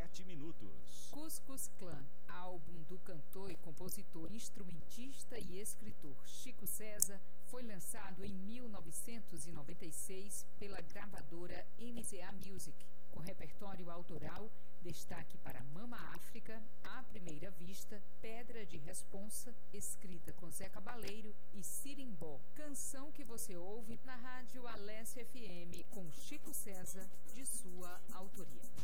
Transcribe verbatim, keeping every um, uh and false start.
sete minutos. Cuscuz Clan, álbum do cantor e compositor, instrumentista e escritor Chico César, foi lançado em mil novecentos e noventa e seis pela gravadora M C A Music. Com repertório autoral, destaque para Mama África, À Primeira Vista, Pedra de Responsa, escrita com Zé Cabaleiro e Sirimbó. Canção que você ouve na rádio Alessia F M com Chico César, de sua autoria.